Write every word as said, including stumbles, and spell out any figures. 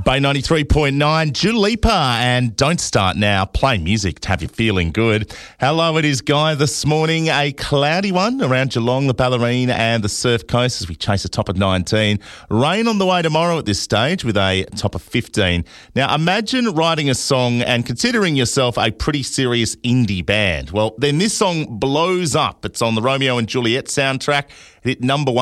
Bay ninety-three point nine, Dua Lipa, and Don't Start Now. Play music to have you feeling good. Hello, it is Guy this morning. A cloudy one around Geelong, the Ballerine and the Surf Coast as we chase a top of nineteen. Rain on the way tomorrow at this stage with a top of fifteen. Now, imagine writing a song and considering yourself a pretty serious indie band. Well, then this song blows up. It's on the Romeo and Juliet soundtrack. It hit number one